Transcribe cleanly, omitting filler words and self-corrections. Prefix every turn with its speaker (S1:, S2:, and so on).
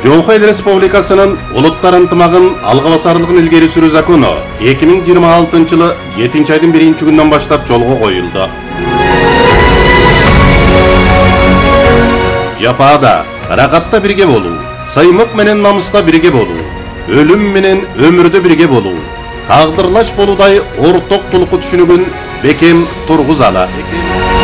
S1: Жоңхой Республикасынын улуттар ынтымагын алга басарлыгын илгери сүрүү закону 2026 жылы 7 айдын 1 күнүнөн баштап жолго коюлду. Жапаада ракатта бирге болуу, сыймык менен намыста бирге болуу, өлүм менен өмүрдө бирге болуу, тагдырлаш болуудай орток тулку түшүнүгүн бекем тургузалы.